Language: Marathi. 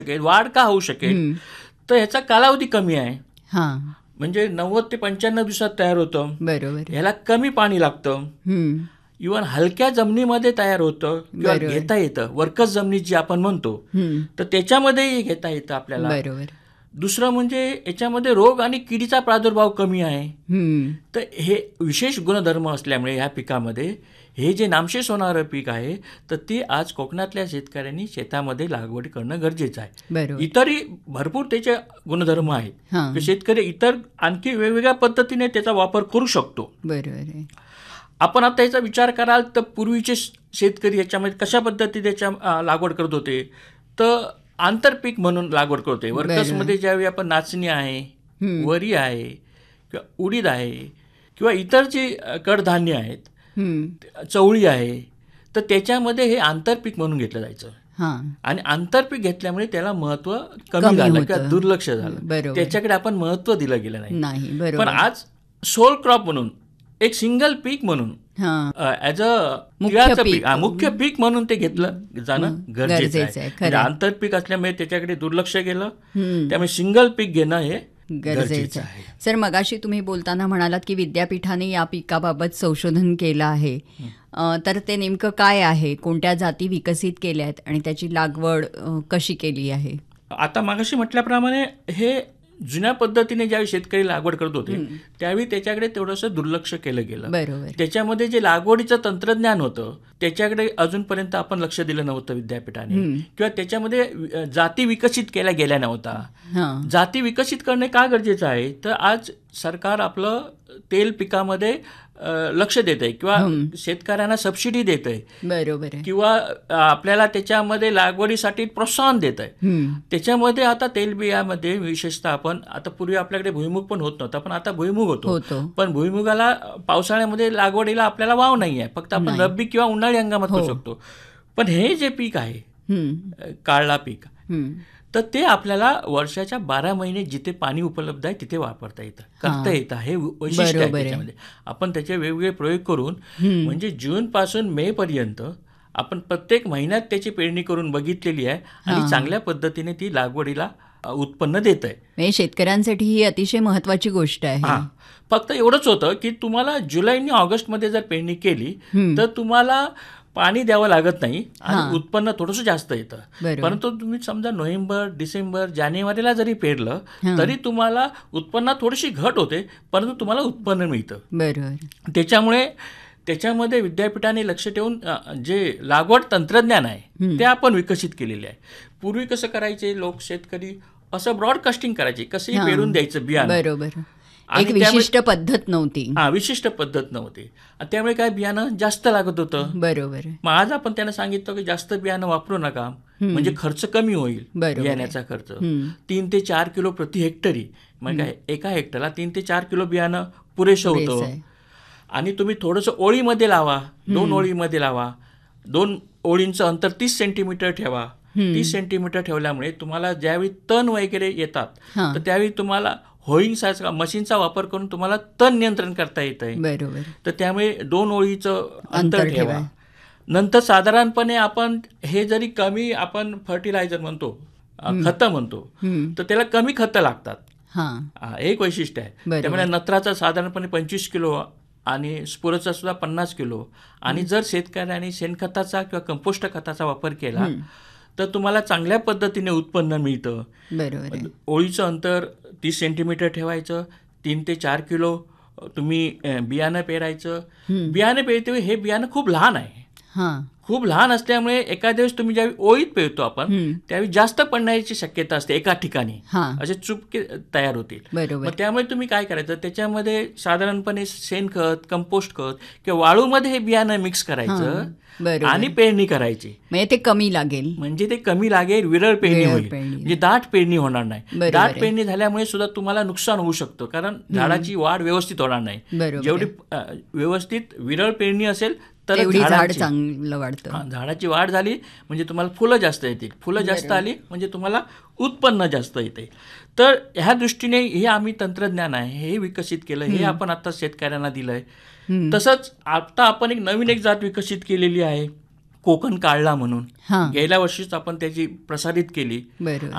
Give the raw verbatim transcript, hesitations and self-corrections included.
वाढ का होऊ शकेल, तर ह्याचा कालावधी कमी आहे. हां, म्हणजे नव्वद ते पंच्याण्णव दिवसात तयार होतं. बरोबर. ह्याला कमी पाणी लागतं. हं, इव्हन हलक्या जमिनीमध्ये तयार होतं किंवा बरोबर. घेता येतं. वर्कस जमिनी जी आपण म्हणतो, हं, तर त्याच्यामध्येही घेता येतं आपल्याला. बरोबर. दुसरं म्हणजे याच्यामध्ये रोग आणि किडीचा प्रादुर्भाव कमी आहे. हं, तर हे विशेष गुणधर्म असल्यामुळे ह्या पिकामध्ये हे जे नामशेष होणारं पीक आहे, तर ते आज कोकणातल्या शेतकऱ्यांनी शेतामध्ये लागवड करणं गरजेचं आहे. बरोबर. इतरही भरपूर त्याचे गुणधर्म आहेत, हां, की शेतकरी इतर आणखी वेगवेगळ्या पद्धतीने त्याचा वापर करू शकतो. बरोबर आहे. आपण आता याचा विचार कराल तर पूर्वीचे शेतकरी याच्यामध्ये कशा पद्धतीने त्याच्या अ, लागवड करत होते, तर आंतरपीक म्हणून लागवड करत होते. वर्कसमध्ये ज्यावेळी आपण नाचणी आहे, हं, वरी आहे किंवा उडीद आहे किंवा इतर जे अ, कडधान्य आहेत, हं, चवळी आहे, तर त्याच्यामध्ये हे आंतरपीक म्हणून घेतलं जायचं. हां, आणि आंतरपीक घेतल्यामुळे त्याला महत्त्व कमी कमी झालं होतं. किंवा दुर्लक्ष झालं. बरोबर. त्याच्याकडे आपण महत्त्व दिलं गेलं नाही. नाही, पण बरोबर. आज सोल क्रॉप म्हणून एक सिंगल पीक म्हणून हां, ॲज अ मुख्य पीक पीक. हा, मुख्य पीक म्हणून ते घेतलं जाणं हं, गरजेचं गरजेचं आहे. आहे, खरं म्हणजे आहे. आंतरपीक असल्यामुळे त्याच्याकडे दुर्लक्ष केलं. हं, त्यामुळे सिंगल पीक घेणं हे गरजेचं गरजेचं आहे. आहे. सर, मगाशी तुम्ही बोलताना म्हणालात की विद्यापीठाने या पिकाबाबत संशोधन केलं आहे. अ, तर ते नेमकं काय आहे, कोणत्या जाती विकसित केल्या आहेत आणि त्याची लागवड अ, कशी केली आहे? आता मागाशी म्हटल्याप्रमाणे हे जुन्या पद्धतीने ज्यावेळी शेतकरी लागवड करत होते, त्यावेळी त्याच्याकडे थोडंसं दुर्लक्ष केलं गेलं. बरोबर. त्याच्यामध्ये जे लागवडीचं तंत्रज्ञान होतं, त्याच्याकडे अजूनपर्यंत आपण लक्ष दिलं नव्हतं विद्यापीठाने. किंवा त्याच्यामध्ये अ, जाती विकसित केल्या गेल्या नव्हत्या. हां, जाती विकसित करणे का गरजेचं आहे, तर आज सरकार आपलं तेल पिकामध्ये अ, लक्ष देत आहे किंवा शेतकऱ्यांना सबसिडी देत आहे बरोबर आहे. किंवा अ, आपल्याला त्याच्यामध्ये लागवडीसाठी प्रोत्साहन देत आहे. हं, त्याच्यामध्ये आता तेलबियामध्ये विशेषतः आपण आता पूर्वी आपल्याकडे भुईमुग पण होत नव्हता, पण आता भुईमुग होतो. होतो. पण भुईमुगाला पावसाळ्यामध्ये लागवडीला आपल्याला वाव नाही आहे, फक्त आपण नाही. रब्बी किंवा उन्हाळी हंगामात करू हो. शकतो. पण हे जे पीक आहे हं, अ, काळला पीक, हं, तर ते आपल्याला वर्षाच्या बारा महिने जिथे पाणी उपलब्ध आहे तिथे वापरता येतं, करता येतं. हे वैशिष्ट्य आहे बरोबर आहे. त्याच्यामध्ये. आपण त्याचे वेगवेगळे प्रयोग करून म्हणजे जूनपासून मे पर्यंत आपण प्रत्येक महिन्यात त्याची पेरणी करून बघितलेली आहे आणि चांगल्या पद्धतीने ती लागवडीला अ, उत्पन्न देत आहे. म्हणजे शेतकऱ्यांसाठी ही अतिशय महत्वाची गोष्ट आहे. हां, फक्त एवढंच होतं की तुम्हाला जुलै आणि ऑगस्टमध्ये जर पेरणी केली तर तुम्हाला पाणी द्यावं लागत नाही आणि उत्पन्न थोडंसं जास्त येतं. बरोबर. परंतु तुम्ही समजा नोव्हेंबर, डिसेंबर, जानेवारीला जरी पेरलं तरी तुम्हाला उत्पन्नात थोडीशी घट होते, परंतु तुम्हाला उत्पन्न मिळतं. बरोबर. त्याच्यामुळे त्याच्यामध्ये विद्यापीठाने लक्ष ठेवून अ, जे लागवड तंत्रज्ञान आहे ते आपण विकसित केलेले आहे. पूर्वी कसं करायचे लोक, शेतकरी असं ब्रॉडकास्टिंग करायचे, कसंही पेरून द्यायचं बियाणं. बरोबर. आणि एक विशिष्ट पद्धत नव्हती. हा विशिष्ट पद्धत नव्हती. आणि त्यामुळे काय बियाणं जास्त लागत होतं. बरोबर. मग आज आपण त्यांना सांगितलं की जास्त बियाणं वापरू नका, म्हणजे खर्च कमी होईल. बरोबर. बियाण्याचा खर्च तीन ते चार किलो प्रति हेक्टरी, मग काय एका हेक्टरला तीन ते चार किलो बियाणं पुरेसं पुरेसं होतं. आहे. आणि तुम्ही थोडंसं ओळीमध्ये लावा, दोन ओळीमध्ये लावा, दोन ओळींचं अंतर तीस सेंटीमीटर ठेवा. तीस सेंटीमीटर ठेवल्यामुळे तुम्हाला ज्यावेळी तण वगैरे येतात हां. तर त्यावेळी तुम्हाला होईंग सारखा मशीनचा वापर करून तुम्हाला तण नियंत्रण करता येत आहे. बरोबर. तर त्यामुळे दोन ओळीचं अंतर अंतर ठेवा. ठेवा. नंतर साधारणपणे आपण हे जरी कमी आपण फर्टिलायझर म्हणतो, अ, खतं म्हणतो, हं, तर त्याला कमी खतं लागतात. हां, हा, एक वैशिष्ट्य आहे. बरोबर. त्यामुळे नत्राचा साधारणपणे पंचवीस किलो आणि स्फुरचा सुद्धा पन्नास किलो. आणि जर शेतकऱ्याने शेणखताचा किंवा कंपोस्ट खताचा वापर केला तर तुम्हाला चांगल्या पद्धतीने उत्पन्न मिळतं. बरोबर आहे. ओळीचं अंतर तीस सेंटीमीटर ठेवायचं, तीन ते चार किलो तुम्ही अ, बियाणं पेरायचं. बियाणं पेरते हे बियाणं खूप लहान आहे. हां, खूप लहान असल्यामुळे एखाद्या वेळेस तुम्ही ज्यावेळी ओळीत पेरतो आपण त्यावेळी जास्त पडण्याची शक्यता असते एका ठिकाणी. हां, असे चुपके तयार होतील. बरोबर. मग त्यामुळे तुम्ही काय करायचं, त्याच्यामध्ये साधारणपणे शेणखत, कंपोस्ट खत किंवा वाळूमध्ये हे बियाणं मिक्स करायचं बरोबर. आणि पेरणी करायची. म्हणजे ते कमी लागेल. म्हणजे ते कमी लागेल, विरळ पेरणी विरळ होईल, पेरणी. म्हणजे दाट पेरणी होणार नाही. बरोबर दाट आहे. पेरणी झाल्यामुळे सुद्धा तुम्हाला नुकसान होऊ शकतं, कारण झाडाची वाढ व्यवस्थित होणार नाही. बरोबर जेवढी अ, व्यवस्थित विरळ पेरणी असेल तर तेवढी झाड झाडाची चांगलं वाढतं. हा, झाडाची वाढ झाली म्हणजे तुम्हाला फुलं जास्त येतील, फुलं जास्त आली म्हणजे तुम्हाला उत्पन्न जास्त येते. तर ह्या दृष्टीने हे आम्ही तंत्रज्ञान आहे हे विकसित केलं, हे आपण आता शेतकऱ्यांना दिलंय. तसंच आता आपण एक नवीन एक जात विकसित केलेली आहे कोकण काढला म्हणून हां. गेल्या वर्षीच आपण त्याची प्रसारित केली बरोबर